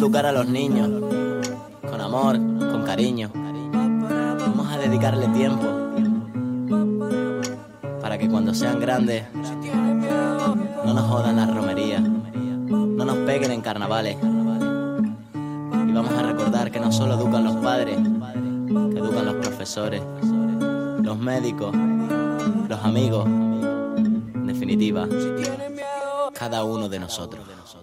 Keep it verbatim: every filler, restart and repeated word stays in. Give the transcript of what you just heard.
educar a los niños con amor, con cariño. Vamos a dedicarle tiempo para que cuando sean grandes no nos jodan las romerías, no nos peguen en carnavales. Y vamos a recordar que no solo educan los padres, que educan los profesores, los médicos, los amigos, en definitiva, cada uno de nosotros.